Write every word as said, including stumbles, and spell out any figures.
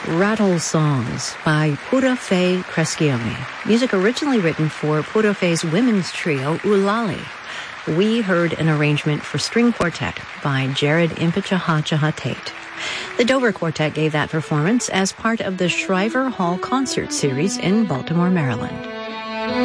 Rattle Songs by Pura Fé Crescione. Music originally written for Pura Fé's women's trio, Ulali. We heard an arrangement for string quartet by Jared Impichaha Tate. The Dover Quartet gave that performance as part of the Shriver Hall Concert Series in Baltimore, Maryland.